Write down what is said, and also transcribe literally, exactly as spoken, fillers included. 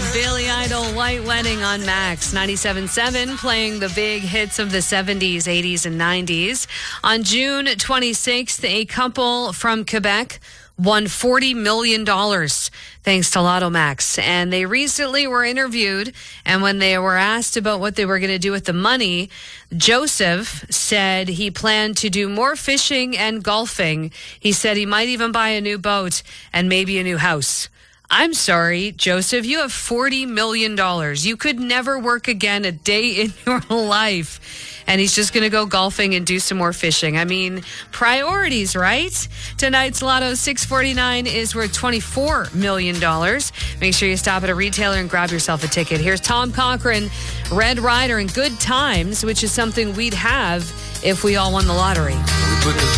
Billy Idol, White Wedding on Max ninety-seven point seven, playing the big hits of the seventies, eighties, and nineties. On June twenty-sixth, a couple from Quebec won forty million dollars thanks to Lotto Max. And they recently were interviewed, and when they were asked about what they were going to do with the money, Joseph said he planned to do more fishing and golfing. He said he might even buy a new boat and maybe a new house. I'm sorry, Joseph, you have forty million dollars. You could never work again a day in your life. And he's just going to go golfing and do some more fishing. I mean, priorities, right? Tonight's Lotto six forty-nine is worth twenty-four million dollars. Make sure you stop at a retailer and grab yourself a ticket. Here's Tom Cochrane, Red Rider, and Good Times, which is something we'd have if we all won the lottery. We put the